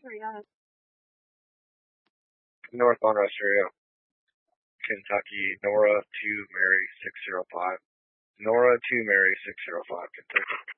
North on Area, Kentucky, Nora 2 Mary 605. Nora 2 Mary 605, Kentucky.